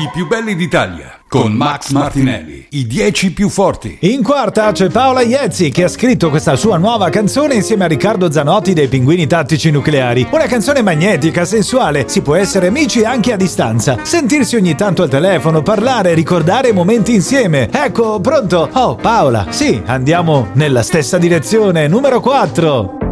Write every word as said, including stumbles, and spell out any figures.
I più belli d'Italia con Max Martinelli, i dieci più forti. In quarta c'è Paola Iezzi che ha scritto questa sua nuova canzone insieme a Riccardo Zanotti dei Pinguini Tattici Nucleari. Una canzone magnetica, sensuale, si può essere amici anche a distanza, sentirsi ogni tanto al telefono, parlare, ricordare momenti insieme. Ecco, pronto? Oh, Paola, sì, andiamo nella stessa direzione. Numero quattro.